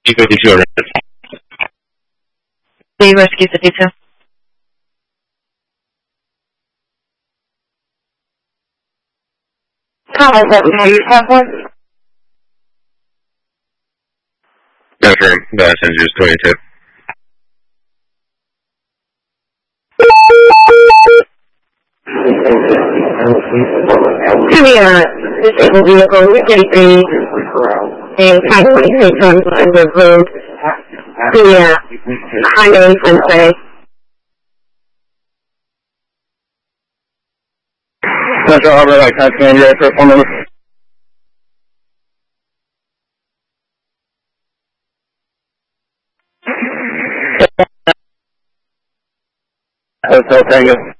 52 arrested. The rescue 52. Hi, what will you have one? That's right. The passenger is 22. Disabled vehicle, 33, and Highway 6 on the road. The highway Wednesday. Central Harbor, like, can I scan your address phone number? Hotel Tango.